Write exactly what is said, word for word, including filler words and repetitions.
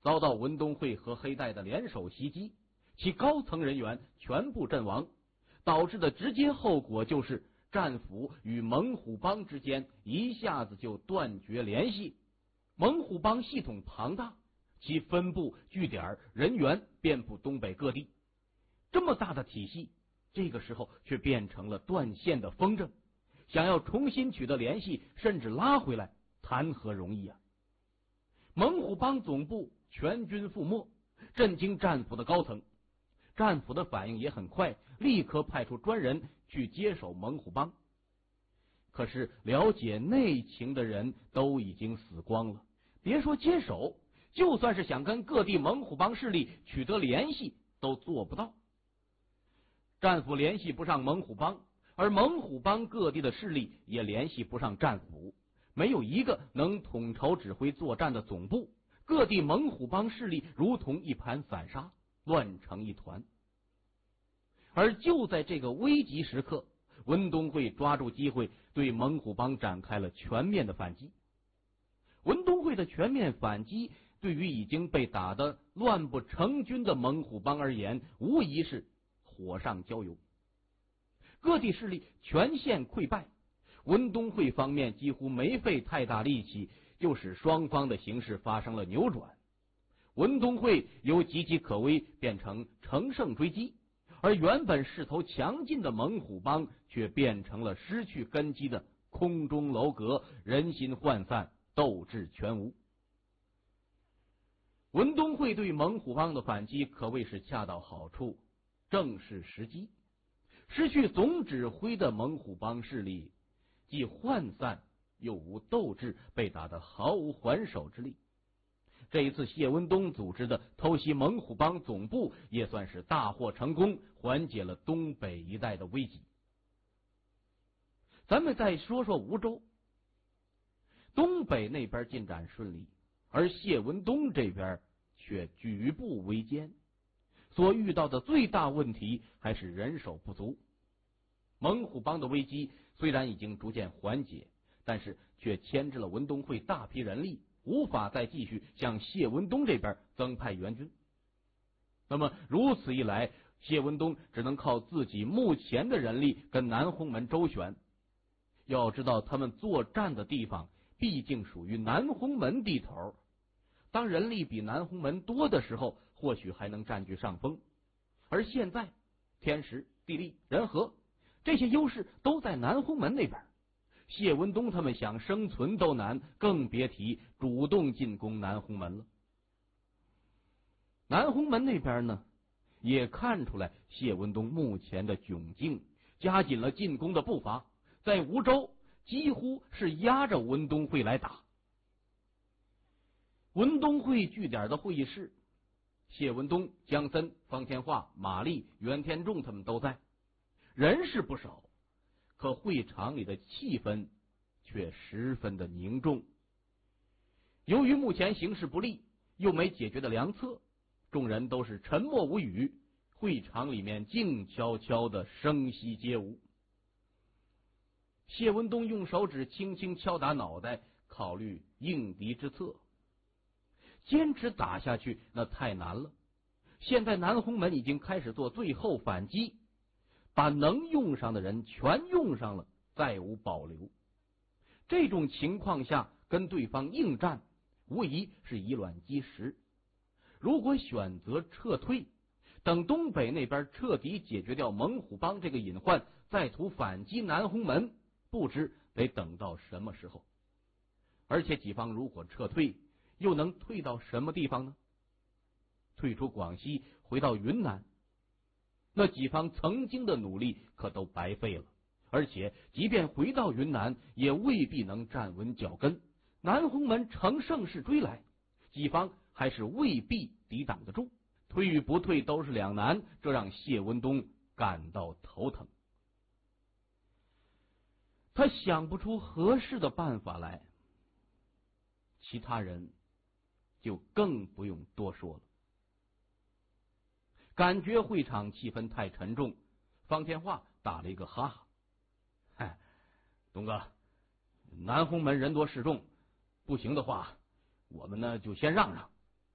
遭到文东会和黑带的联手袭击，其高层人员全部阵亡，导致的直接后果就是战俘与猛虎帮之间一下子就断绝联系。猛虎帮系统庞大，其分布据点人员遍布东北各地，这么大的体系，这个时候却变成了断线的风筝，想要重新取得联系，甚至拉回来，谈何容易啊！猛虎帮总部全军覆没，震惊战俘的高层。战俘的反应也很快，立刻派出专人去接手猛虎帮。可是了解内情的人都已经死光了，别说接手，就算是想跟各地猛虎帮势力取得联系，都做不到。战俘联系不上猛虎帮，而猛虎帮各地的势力也联系不上战俘，没有一个能统筹指挥作战的总部，各地猛虎帮势力如同一盘散沙，乱成一团。而就在这个危急时刻，文东会抓住机会对猛虎帮展开了全面的反击。文东会的全面反击对于已经被打得乱不成军的猛虎帮而言，无疑是火上浇油。各地势力全线溃败，文东会方面几乎没费太大力气，就使双方的形势发生了扭转。文东会由岌岌可危变成乘胜追击，而原本势头强劲的猛虎帮却变成了失去根基的空中楼阁，人心涣散，斗志全无。文东会对猛虎帮的反击可谓是恰到好处，正是时机。失去总指挥的猛虎帮势力既涣散又无斗志，被打得毫无还手之力。这一次谢文东组织的偷袭猛虎帮总部也算是大获成功，缓解了东北一带的危机。咱们再说说梧州，东北那边进展顺利，而谢文东这边却举步维艰，所遇到的最大问题还是人手不足。猛虎帮的危机虽然已经逐渐缓解，但是却牵制了文东会大批人力，无法再继续向谢文东这边增派援军。那么如此一来，谢文东只能靠自己目前的人力跟南红门周旋。要知道他们作战的地方毕竟属于南红门地头，当人力比南红门多的时候，或许还能占据上风。而现在天时地利人和这些优势都在南红门那边，谢文东他们想生存都难，更别提主动进攻南红门了。南红门那边呢，也看出来谢文东目前的窘境，加紧了进攻的步伐，在梧州几乎是压着文东会来打。文东会据点的会议室，谢文东、江森、方天化、马立、袁天仲他们都在，人是不少，可会场里的气氛却十分的凝重。由于目前形势不利，又没解决的良策，众人都是沉默无语，会场里面静悄悄的，声息皆无。谢文东用手指轻轻敲打脑袋，考虑应敌之策。坚持打下去那太难了，现在南红门已经开始做最后反击，把能用上的人全用上了，再无保留。这种情况下跟对方应战，无疑是以卵击石。如果选择撤退，等东北那边彻底解决掉猛虎帮这个隐患，再图反击南红门，不知得等到什么时候。而且己方如果撤退，又能退到什么地方呢？退出广西，回到云南，那己方曾经的努力可都白费了。而且即便回到云南，也未必能站稳脚跟。南红门乘胜势追来，己方还是未必抵挡得住。退与不退都是两难，这让谢文东感到头疼。他想不出合适的办法来，其他人就更不用多说了。感觉会场气氛太沉重，方天化打了一个哈哈：“嗨，东哥，南红门人多势众，不行的话，我们呢就先让让，